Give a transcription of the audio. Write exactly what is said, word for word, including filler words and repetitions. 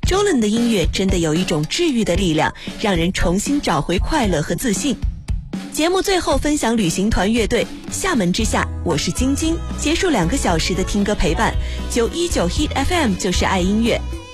周伦的音乐真的有一种治愈的力量，让人重新找回快乐和自信。节目最后分享旅行团乐队厦门之夏，我是晶晶。结束两个小时的听歌陪伴，九一九 Hit F M 就是爱音乐。